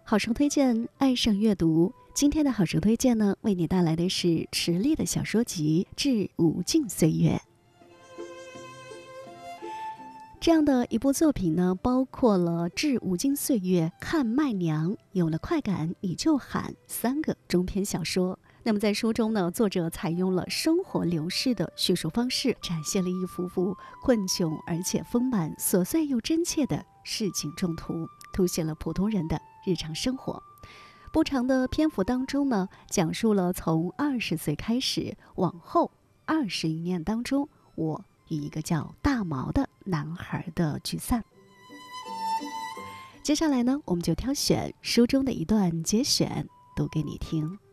好书推荐，爱上阅读。今天的好书推荐呢，为你带来的是池莉的小说集《致无尽岁月》。这样的一部作品呢，包括了《致无尽岁月》、《看麦娘》、有了快感你就喊3个中篇小说。那么在书中呢，作者采用了生活流逝的叙述方式，展现了一幅幅困窘而且丰满、琐碎又真切的市井众图，凸显了普通人的日常生活。不长的篇幅当中呢，讲述了从20岁开始往后21年当中，我与一个叫大毛的男孩的聚散。接下来呢，我们就挑选书中的一段节选，读给你听。